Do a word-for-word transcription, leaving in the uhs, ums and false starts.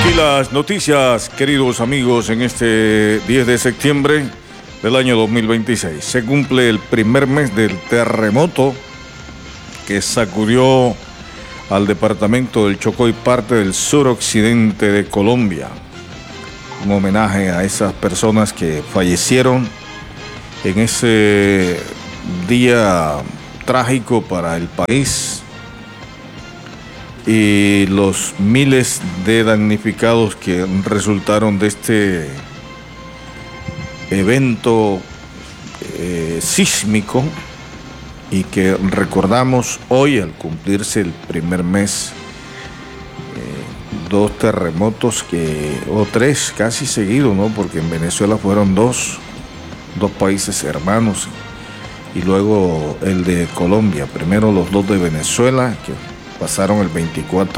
Y las noticias, queridos amigos, en este diez de septiembre del año dos mil veintiséis. Se cumple el primer mes del terremoto que sacudió al departamento del Chocó y parte del suroccidente de Colombia. Un homenaje a esas personas que fallecieron en ese día trágico para el país y los miles de damnificados que resultaron de este evento eh, sísmico y que recordamos hoy al cumplirse el primer mes, eh, dos terremotos que, o tres casi seguidos, ¿no? Porque en Venezuela fueron dos, dos países hermanos y luego el de Colombia, primero los dos de Venezuela que pasaron el veinticuatro